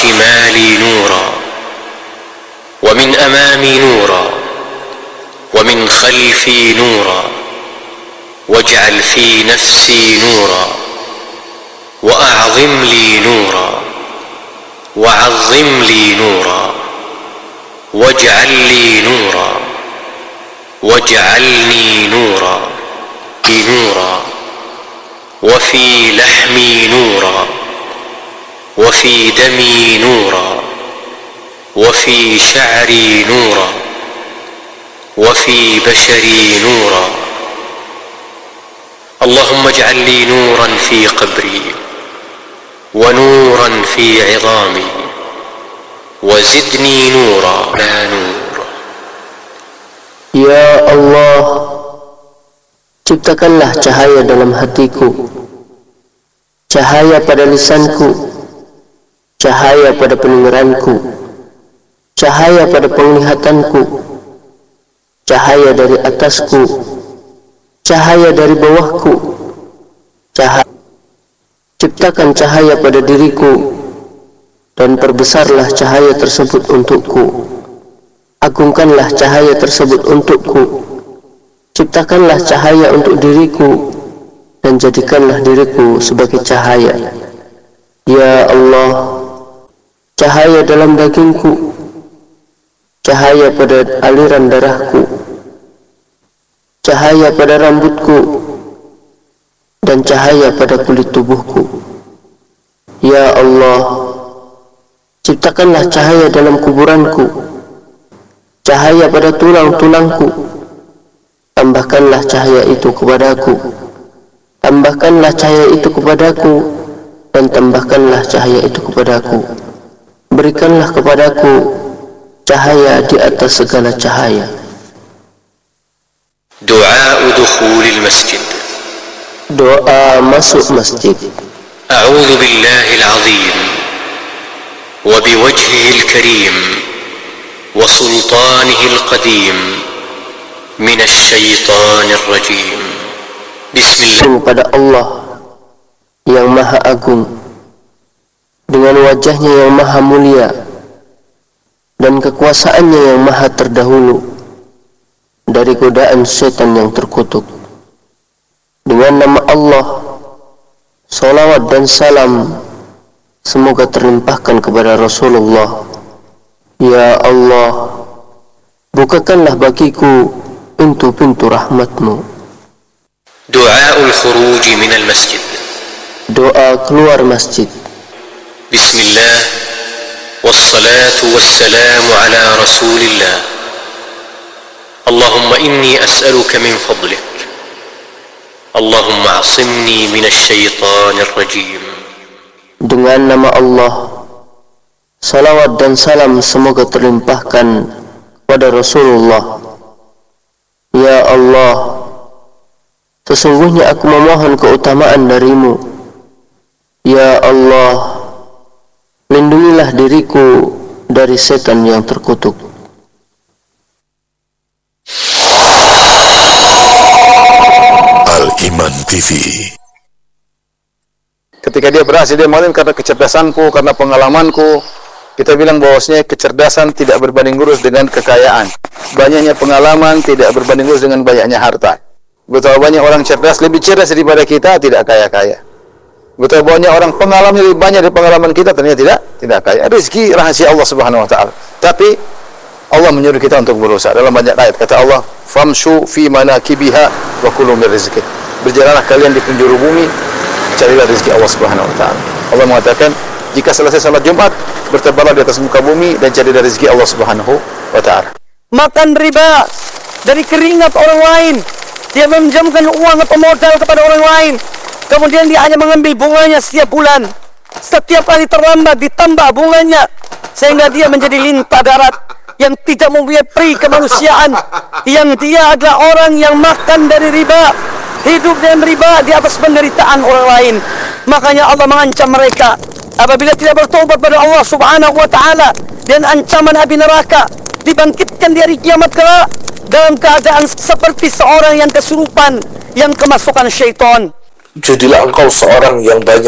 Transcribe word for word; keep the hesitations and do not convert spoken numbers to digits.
شمالي نورا ومن أمامي نورا ومن خلفي نورا واجعل في نفسي نورا وأعظم لي نورا وعظم لي نورا واجعل لي نورا واجعلني نورا نورا وفي لحمي نورا وفي دمي نورا وفي شعري نورا وفي بشري نورا اللهم اجعل لي نورا في قبري ونورا في عظامي وزدني نورا لا نور. Ya Allah, ciptakanlah cahaya dalam hatiku, cahaya pada lisanku, cahaya pada pendengaranku, cahaya pada penglihatanku, cahaya dari atasku, cahaya dari bawahku, cahaya. Ciptakan cahaya pada diriku dan perbesarlah cahaya tersebut untukku. Agungkanlah cahaya tersebut untukku. Ciptakanlah cahaya untuk diriku dan jadikanlah diriku sebagai cahaya. Ya Allah, cahaya dalam dagingku, cahaya pada aliran darahku, cahaya pada rambutku, dan cahaya pada kulit tubuhku. Ya Allah, ciptakanlah cahaya dalam kuburanku, cahaya pada tulang-tulangku. Tambahkanlah cahaya itu kepadaku, tambahkanlah cahaya itu kepadaku, dan tambahkanlah cahaya itu kepadaku. Berikanlah kepadaku cahaya di atas segala cahaya. Du'a dukhulil masjid. Doa masuk masjid. A'udzu billahil azim wa biwajhihil karim wa sultanihil qadim minasy syaithanir rajim. Bismillah. Kepada Allah yang maha agung, dengan wajahnya yang maha mulia dan kekuasaannya yang maha terdahulu dari godaan setan yang terkutuk. Dengan nama Allah, salawat dan salam semoga terlimpahkan kepada Rasulullah. Ya Allah, bukakanlah bagiku pintu-pintu rahmatmu. Du'aul khuruj minal masjid. Doa keluar masjid. Bismillah, wassalatu wassalamu ala rasulillah. Allahumma inni as'aluka min fadlik, Allahumma asimni minasy syaithanir rajim. Dengan nama Allah, salawat dan salam semoga terlimpahkan pada Rasulullah. Ya Allah, sesungguhnya aku memohon keutamaan darimu. Ya Allah, lindungilah diriku dari setan yang terkutuk. Al-Iman T V. Ketika dia berhasil, dia mengatakan karena kecerdasanku, karena pengalamanku. Kita bilang bahwasanya kecerdasan tidak berbanding lurus dengan kekayaan. Banyaknya pengalaman tidak berbanding lurus dengan banyaknya harta. Betapa banyak orang cerdas, lebih cerdas daripada kita, tidak kaya-kaya. Betapa banyak orang pengalaman lebih banyak dari pengalaman kita, ternyata tidak tidak kaya. Rezeki rahasia Allah Subhanahu wa taala. Tapi Allah menyuruh kita untuk berusaha. Dalam banyak ayat kata Allah, "Famshu fi manakibiha wa kulu min rizqih." Berjalanlah kalian di penjuru bumi, carilah rezeki Allah Subhanahu wa taala. Allah mengatakan, jika selesai salat Jumat, bertebaranlah di atas muka bumi dan carilah rezeki Allah Subhanahu wa taala. Makan riba dari keringat orang lain, dia meminjamkan uang atau modal kepada orang lain, kemudian dia hanya mengambil bunganya setiap bulan. Setiap kali terlambat ditambah bunganya, sehingga dia menjadi lintah darat yang tidak mempunyai peri kemanusiaan, yang dia adalah orang yang makan dari riba, hidup dengan riba di atas penderitaan orang lain. Makanya Allah mengancam mereka apabila tidak bertobat pada Allah Subhanahu wa taala, dan ancaman api neraka, dibangkitkan di hari kiamat kelak dalam keadaan seperti seorang yang kesurupan, yang kemasukan syaitan. Jadilah engkau seorang yang banyak